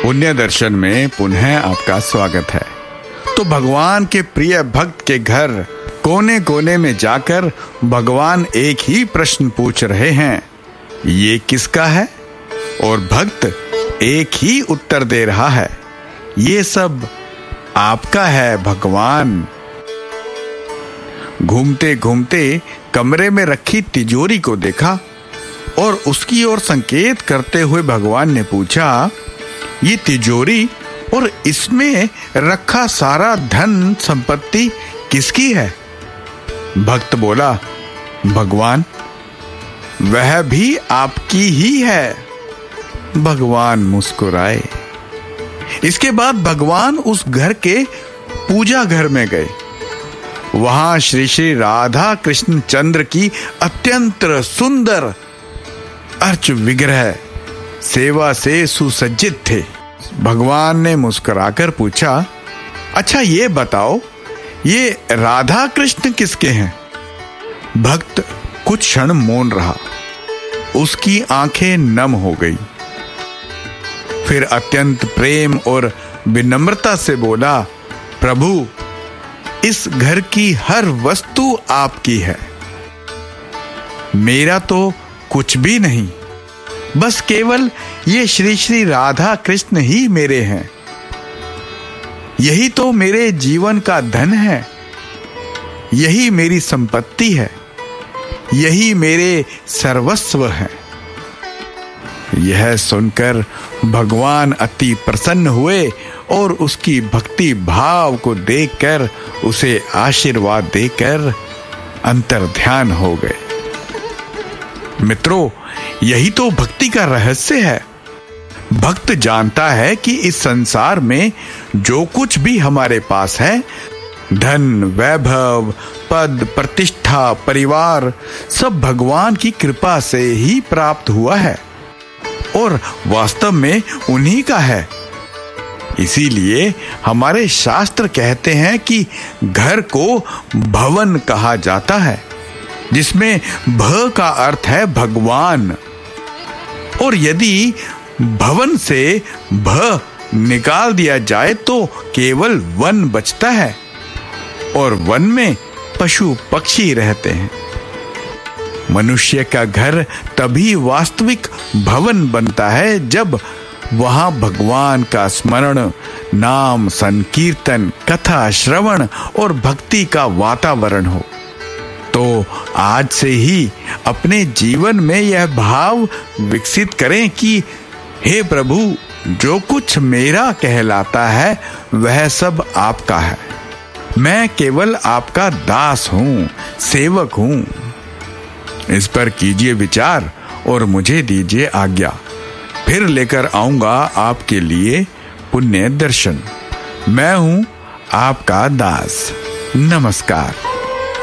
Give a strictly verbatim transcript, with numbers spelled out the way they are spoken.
पुण्य दर्शन में पुनः आपका स्वागत है। तो भगवान के प्रिय भक्त के घर कोने कोने में जाकर भगवान एक ही प्रश्न पूछ रहे हैं, ये किसका है? और भक्त एक ही उत्तर दे रहा है, ये सब आपका है भगवान। घूमते घूमते कमरे में रखी तिजोरी को देखा और उसकी ओर संकेत करते हुए भगवान ने पूछा, ये तिजोरी और इसमें रखा सारा धन संपत्ति किसकी है? भक्त बोला, भगवान, वह भी आपकी ही है। भगवान मुस्कुराए। इसके बाद भगवान उस घर के पूजा घर में गए। वहां श्री श्री राधा कृष्ण चंद्र की अत्यंत सुंदर अर्च विग्रह सेवा से सुसज्जित थे। भगवान ने मुस्कुराकर पूछा, अच्छा ये बताओ, ये राधा कृष्ण किसके हैं? भक्त कुछ क्षण मौन रहा। उसकी आंखें नम हो गई। फिर अत्यंत प्रेम और विनम्रता से बोला, प्रभु, इस घर की हर वस्तु आपकी है। मेरा तो कुछ भी नहीं, बस केवल ये श्री श्री राधा कृष्ण ही मेरे हैं। यही तो मेरे जीवन का धन है, यही मेरी संपत्ति है, यही मेरे सर्वस्व है। यह सुनकर भगवान अति प्रसन्न हुए और उसकी भक्ति भाव को देखकर उसे आशीर्वाद देकर अंतर्ध्यान हो गए। मित्रों, यही तो भक्ति का रहस्य है। भक्त जानता है कि इस संसार में जो कुछ भी हमारे पास है, धन, वैभव, पद, प्रतिष्ठा, परिवार, सब भगवान की कृपा से ही प्राप्त हुआ है और वास्तव में उन्हीं का है। इसीलिए हमारे शास्त्र कहते हैं कि घर को भवन कहा जाता है, जिसमें भ का अर्थ है भगवान। और यदि भवन से भ निकाल दिया जाए तो केवल वन बचता है और वन में पशु पक्षी रहते हैं। मनुष्य का घर तभी वास्तविक भवन बनता है जब वहां भगवान का स्मरण, नाम संकीर्तन, कथा श्रवण और भक्ति का वातावरण हो। तो आज से ही अपने जीवन में यह भाव विकसित करें कि हे प्रभु, जो कुछ मेरा कहलाता है वह सब आपका है। मैं केवल आपका दास हूं, सेवक हूं। इस पर कीजिए विचार और मुझे दीजिए आज्ञा। फिर लेकर आऊंगा आपके लिए पुण्य दर्शन। मैं हूं आपका दास। नमस्कार।